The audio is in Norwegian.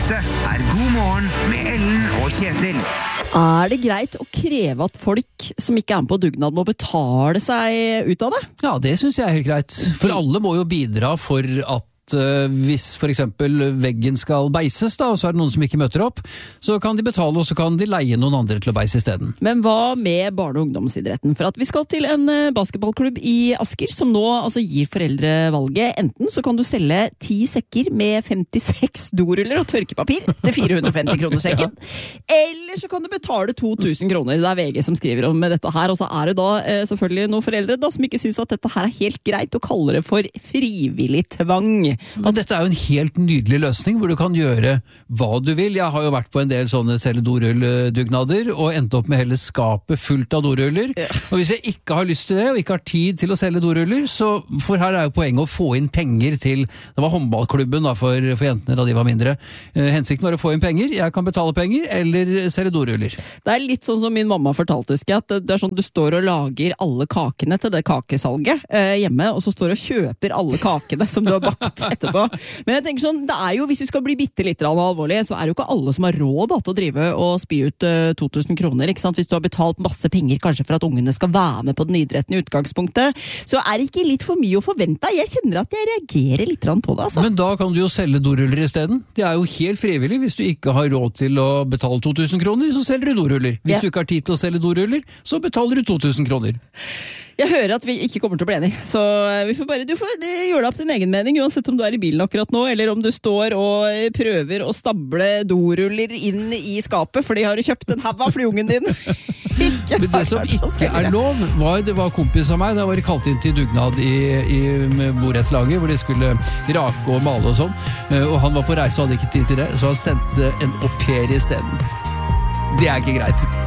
Dette God morgen med Ellen og Kjetil. Det greit å kreve at folk som ikke med på dugnad må betale seg ut av det? Ja, det synes jeg helt greit. For alle må jo bidra for at hvis for eksempel veggen skal beises da, og så det noen som ikke møter opp, så kan de betale, og så kan de leie noen andre til å beise i stedet. Men hva med barne- og ungdomsidretten? For at vi skal til en basketballklubb i Asker, som nå altså gir foreldre valget. Enten så kan du selge 10 sekker med 56 doruller og tørkepapir til 450 kroner sekken, eller så kan du betale 2000 kroner. Det VG som skriver om dette her, og så det da selvfølgelig noen foreldre da, som ikke synes at dette her helt greit, og kaller det for frivillig tvang. Men dette jo en helt nydelig løsning, hvor du kan gjøre hva du vil. Jeg har jo vært på en del sånne selge dorull-dugnader, og endt opp med hele skapet fullt av doruller. Og hvis jeg ikke har lyst til det, og ikke har tid til å selge doruller, så for her jo poenget å få inn penger til, det var håndballklubben da, for jentene da de var mindre. Hensikten var å få inn penger, jeg kan betale penger, eller selge doruller. Det litt sånn som min mamma fortalte, husker jeg, at det sånn du står og lager alle kakene til det kakesalget hjemme, og så står og kjøper alle kakene som du har bakt etterpå. Men jeg tenker sånn, det jo, hvis vi skal bli bitte litt alvorlig, så det jo ikke alle som har råd da, til å drive og spy ut 2000 kroner, ikke sant? Hvis du har betalt masse penger kanskje for at ungene skal være med på den idretten i utgangspunktet, så det ikke litt for mye å forvente. Jeg kjenner at jeg reagerer litt på det, altså. Men da kan du jo selge doruller i stedet. Det jo helt frivillig. Hvis du ikke har råd til å betale 2000 kroner, så selger du doruller. Hvis du ikke har tid til å selge doruller, så betaler du 2000 kroner. Jeg hører at vi ikke kommer til å bli enige, så du får gjøre det opp din egen mening, uansett om du i bilen akkurat nå, eller om du står og prøver å stable doruller inn i skapet, fordi har du kjøpt en hav av flyungen din. Men det som ikke lov, det var kompis av meg, da var de kalt inn til dugnad i borettslaget, hvor de skulle rake og male og sånn, og han var på reise og hadde ikke tid til det, så han sendte en au pair i stedet. Det ikke greit.